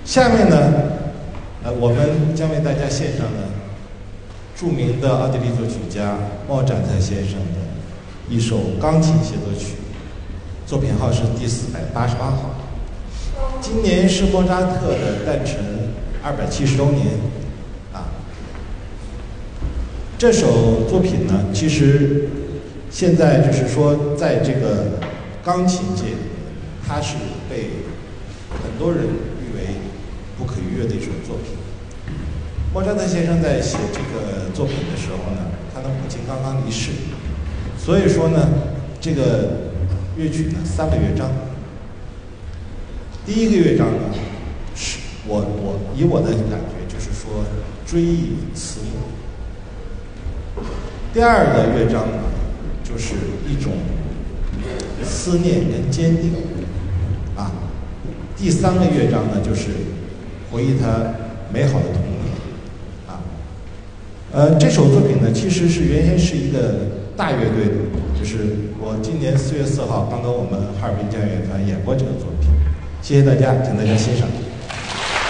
下面呢，我们将为大家献上呢著名的奥地利作曲家莫扎特先生的一首钢琴协奏曲，作品号是第488号。今年是莫扎特的诞辰270周年啊。这首作品呢，其实现在就是说，在这个钢琴界，它是被很多人誉为不可逾越的一首作品。莫扎特先生在写这个作品的时候呢，他的母亲刚刚离世，所以说呢，这个乐曲呢3个乐章。第一个乐章呢，是我以我的感觉就是说追忆慈母。第二个乐章呢，就是一种思念跟坚定啊。第三个乐章呢，就是回忆他美好的童年啊。这首作品呢，其实是原先是一个大乐队的，就是我今年4月4号刚刚我们哈尔滨交响乐团演过这个作品。谢谢大家，请大家欣赏。